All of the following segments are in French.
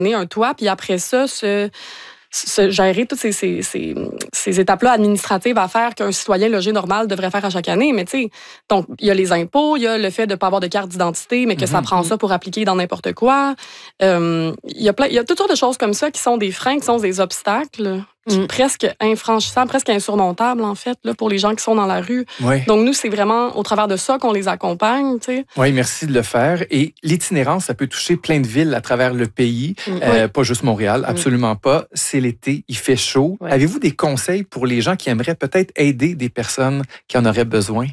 un toit, puis après ça, gérer toutes ces étapes-là administratives à faire qu'un citoyen logé normal devrait faire à chaque année. Mais tu sais, donc, il y a les impôts, il y a le fait de ne pas avoir de carte d'identité, mais que ça prend ça pour appliquer dans n'importe quoi. Il y a toutes sortes de choses comme ça qui sont des freins, qui sont des obstacles presque infranchissables, presque insurmontables, en fait, là, pour les gens qui sont dans la rue. Oui. Donc, nous, c'est vraiment au travers de ça qu'on les accompagne, tu sais. Oui, merci de le faire. Et l'itinérance, ça peut toucher plein de villes à travers le pays, pas juste Montréal, absolument pas. C'est l'été, il fait chaud. Oui. Avez-vous des conseils pour les gens qui aimeraient peut-être aider des personnes qui en auraient besoin?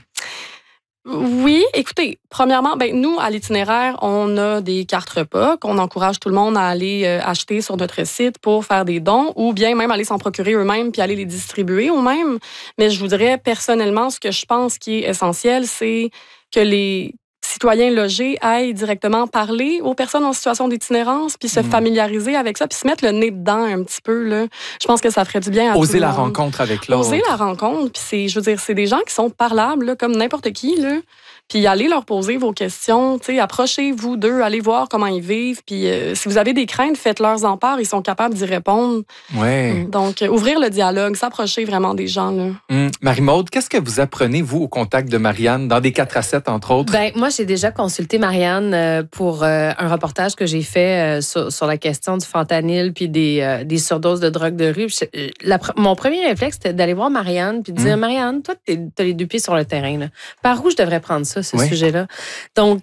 Oui, écoutez, premièrement, nous, à l'itinéraire, on a des cartes repas qu'on encourage tout le monde à aller acheter sur notre site pour faire des dons ou bien même aller s'en procurer eux-mêmes puis aller les distribuer eux-mêmes. Mais je vous dirais, personnellement, ce que je pense qui est essentiel, c'est que les citoyens logés aillent directement parler aux personnes en situation d'itinérance puis se familiariser avec ça puis se mettre le nez dedans un petit peu, là. Je pense que ça ferait du bien à tout le monde. Oser la rencontre avec l'autre. Oser la rencontre. Puis c'est des gens qui sont parlables, là, comme n'importe qui, là. Puis allez leur poser vos questions, approchez-vous d'eux, allez voir comment ils vivent. Puis si vous avez des craintes, faites-leur en part, ils sont capables d'y répondre. Ouais. Donc, ouvrir le dialogue, s'approcher vraiment des gens, là. Marie-Maude, qu'est-ce que vous apprenez, vous, au contact de Marianne, dans des 4 à 7, entre autres? Moi, j'ai déjà consulté Marianne pour un reportage que j'ai fait sur la question du fentanyl puis des surdoses de drogue de rue. Mon premier réflexe, c'était d'aller voir Marianne puis de dire, Marianne, toi, t'as les 2 pieds sur le terrain, là. Par où je devrais prendre ça, ce sujet-là? Donc,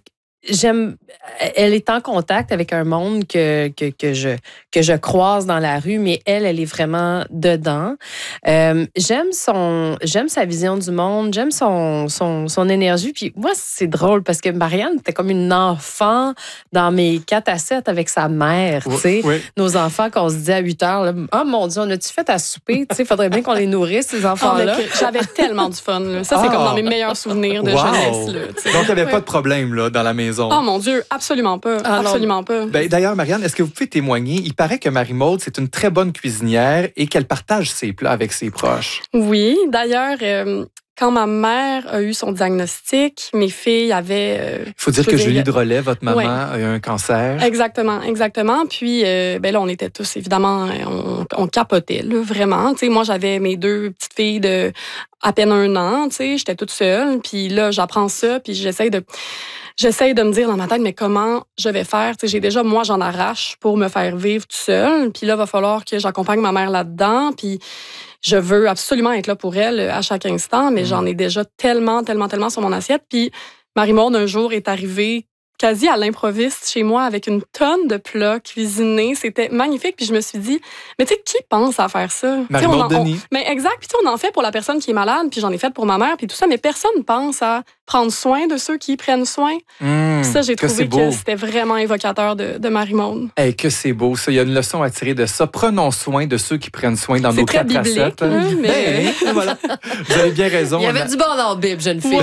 elle est en contact avec un monde que je croise dans la rue, mais elle est vraiment dedans. J'aime sa vision du monde, j'aime son énergie. Puis moi, c'est drôle parce que Marianne était comme une enfant dans mes 4 à 7 avec sa mère, tu sais. Oui. Nos enfants, qu'on se dit à 8 heures, là, oh mon Dieu, on a-tu fait à souper? Tu sais, faudrait bien qu'on les nourrisse, ces enfants-là. J'avais tellement du fun, là. Ça, c'est comme dans mes meilleurs souvenirs de jeunesse, là. T'sais. Donc, il n'y avait pas de problème, là, dans la maison. Oh mon Dieu, absolument pas. Absolument pas. D'ailleurs, Marianne, est-ce que vous pouvez témoigner? Il paraît que Marie-Maude, c'est une très bonne cuisinière et qu'elle partage ses plats avec ses proches. Oui, d'ailleurs, quand ma mère a eu son diagnostic, mes filles avaient... Il faut dire que Julie Drolet, votre maman, a eu un cancer. Exactement. Puis là, on était tous, évidemment, on capotait, là, vraiment. Tu sais, moi, j'avais mes 2 petites filles de à peine 1 an, tu sais, j'étais toute seule. Puis là, j'apprends ça, puis j'essaie de me dire dans ma tête, mais comment je vais faire? T'sais, j'en arrache pour me faire vivre tout seul. Puis là, il va falloir que j'accompagne ma mère là-dedans. Puis je veux absolument être là pour elle à chaque instant, mais j'en ai déjà tellement sur mon assiette. Puis Marie-Maude, un jour, est arrivée quasi à l'improviste chez moi avec une tonne de plats cuisinés. C'était magnifique. Puis je me suis dit, mais tu sais, qui pense à faire ça? Marie-Maude Denis. Mais exact. Puis on en fait pour la personne qui est malade, puis j'en ai fait pour ma mère, puis tout ça. Mais personne pense à prendre soin de ceux qui prennent soin. Ça, j'ai trouvé que c'était vraiment évocateur de Marie-Maude. Hey, que c'est beau, ça. Il y a une leçon à tirer de ça. Prenons soin de ceux qui prennent soin dans nos 4 à 7. Mais... voilà. Vous avez bien raison. Il y avait du bon dans la Bible, jeune fille.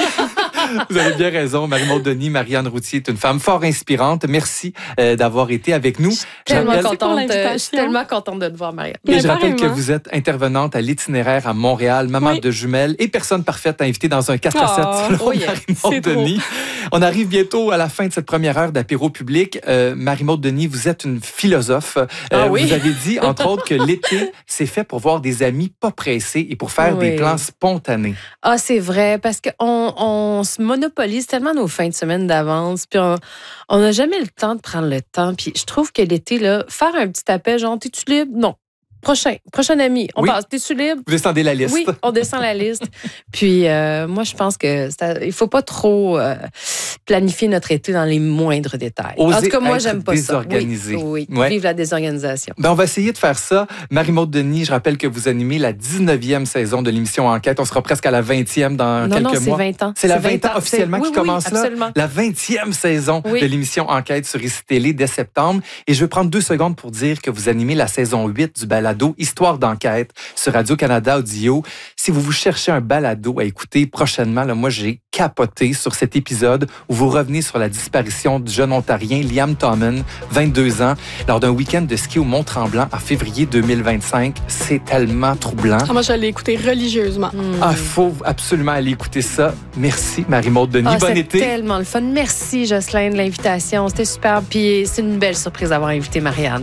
Vous avez bien raison. Marie-Maude Denis, Marianne Routhier est une femme fort inspirante. Merci d'avoir été avec nous. Je suis tellement contente de te voir, Marianne. Et je rappelle que vous êtes intervenante à l'itinéraire à Montréal, maman de jumelles et personne parfaite à inviter dans un 4 à 7. Marie-Maude Denis. On arrive bientôt à la fin de cette première heure d'apéro public. Marie-Maude Denis, vous êtes une philosophe. Vous avez dit, entre autres, que l'été, c'est fait pour voir des amis pas pressés et pour faire des plans spontanés. Ah, c'est vrai, parce qu'on se monopolise tellement nos fins de semaine d'avance, puis on n'a jamais le temps de prendre le temps. Puis je trouve que l'été, là, faire un petit appel, genre, t'es-tu libre? Non. Prochain ami. On passe. T'es-tu libre? Vous descendez la liste. Oui, on descend la liste. Puis moi, je pense que il faut pas trop planifier notre été dans les moindres détails. Oser en tout cas, moi, j'aime pas désorganisé. ça. Oui. Vive la désorganisation. On va essayer de faire ça. Marie-Maude Denis, je rappelle que vous animez la 19e saison de l'émission Enquête. On sera presque à la 20e dans quelques mois. Non, c'est 20 ans. C'est la 20 ans officiellement qui commence là. Absolument. La 20e saison de l'émission Enquête sur ICI Télé dès septembre. Et je vais prendre 2 secondes pour dire que vous animez la saison 8 du balado Histoire d'enquête sur Radio-Canada Audio. Si vous cherchez un balado à écouter prochainement, là, moi, j'ai capoté sur cet épisode où vous revenez sur la disparition du jeune Ontarien Liam Tommen, 22 ans, lors d'un week-end de ski au Mont-Tremblant en février 2025. C'est tellement troublant. Moi, je l'ai écouté religieusement. Il faut absolument aller écouter ça. Merci, Marie-Maude Denis. Bon été. C'était tellement le fun. Merci, Jocelyne, de l'invitation. C'était super. Puis c'est une belle surprise d'avoir invité Marianne.